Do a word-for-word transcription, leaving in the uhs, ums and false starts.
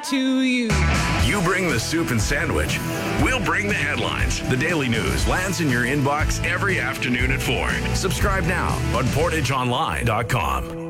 to you. You bring the soup and sandwich. We'll bring the headlines. The Daily News lands in your inbox every afternoon at four. Subscribe now on portage online dot com.